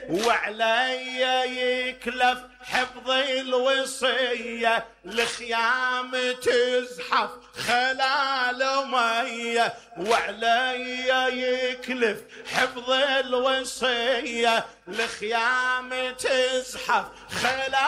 وعلي يكلف حفظ الوصية، الخيام تزحف خلال مية. وعلي يكلف حفظ الوصية، الخيام تزحف خلال